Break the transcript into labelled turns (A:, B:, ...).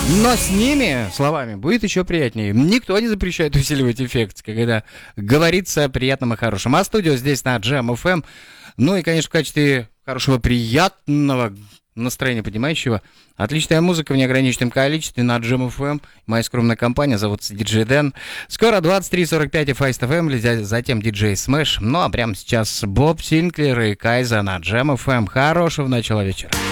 A: Но с ними, словами, будет еще приятнее. Никто не запрещает усиливать эффект, когда говорится о приятном и хорошем. А студио здесь на Jam FM. Ну и, конечно, в качестве хорошего, приятного настроения поднимающего, отличная музыка в неограниченном количестве на Jam FM. Моя скромная компания, зовутся DJ Дэн. Скоро 23:45 и Feist FM, затем DJ Smash. Ну а прямо сейчас Боб Синклер и Кайза на Jam FM. Хорошего начала вечера.